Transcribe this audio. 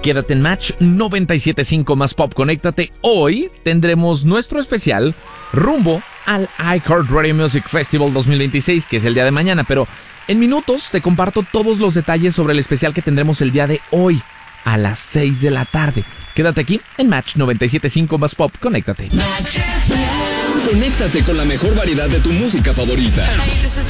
Quédate en Match 97.5 más Pop. Conéctate. Hoy tendremos nuestro especial rumbo al iHeartRadio Music Festival 2026, que es el día de mañana, pero en minutos te comparto todos los detalles sobre el especial que tendremos el día de hoy a las 6 de la tarde. Quédate aquí en Match 97.5 más Pop. Conéctate. Conéctate con la mejor variedad de tu música favorita.